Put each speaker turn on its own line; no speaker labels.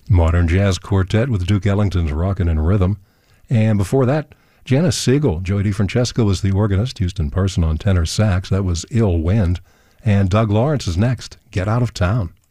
Modern Jazz Quartet with Duke Ellington's Rockin' in Rhythm. And before that, Janice Siegel. Joey DeFrancesco was the organist, Houston Person on tenor sax. That was Ill Wind. And Doug Lawrence is next, Get Out of Town.